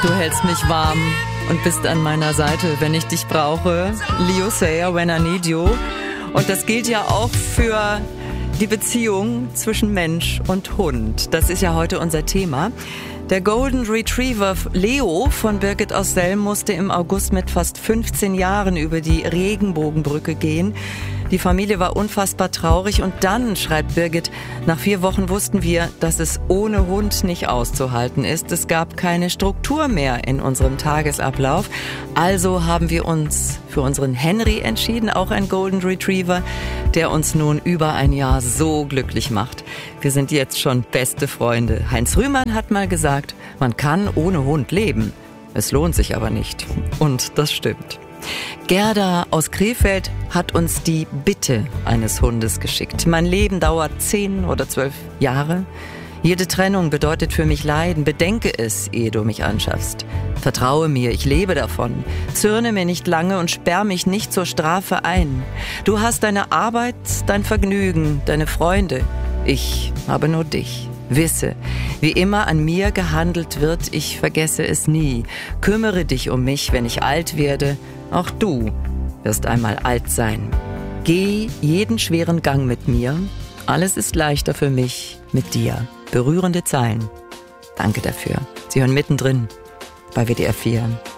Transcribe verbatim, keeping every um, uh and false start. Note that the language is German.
Du hältst mich warm und bist an meiner Seite, wenn ich dich brauche. Leo Sayer, When I Need You. Und das gilt ja auch für die Beziehung zwischen Mensch und Hund. Das ist ja heute unser Thema. Der Golden Retriever Leo von Birgit aus Selm musste im August mit fast fünfzehn Jahren über die Regenbogenbrücke gehen. Die Familie war unfassbar traurig und dann, schreibt Birgit, nach vier Wochen wussten wir, dass es ohne Hund nicht auszuhalten ist. Es gab keine Struktur mehr in unserem Tagesablauf. Also haben wir uns für unseren Henry entschieden, auch ein Golden Retriever, der uns nun über ein Jahr so glücklich macht. Wir sind jetzt schon beste Freunde. Heinz Rühmann hat mal gesagt, man kann ohne Hund leben. Es lohnt sich aber nicht. Und das stimmt. Gerda aus Krefeld hat uns die Bitte eines Hundes geschickt. Mein Leben dauert zehn oder zwölf Jahre. Jede Trennung bedeutet für mich Leiden. Bedenke es, ehe du mich anschaffst. Vertraue mir, ich lebe davon. Zürne mir nicht lange und sperr mich nicht zur Strafe ein. Du hast deine Arbeit, dein Vergnügen, deine Freunde. Ich habe nur dich. Wisse, wie immer an mir gehandelt wird, ich vergesse es nie. Kümmere dich um mich, wenn ich alt werde. Auch du wirst einmal alt sein. Geh jeden schweren Gang mit mir. Alles ist leichter für mich mit dir. Berührende Zeilen. Danke dafür. Sie hören mittendrin bei W D R vier.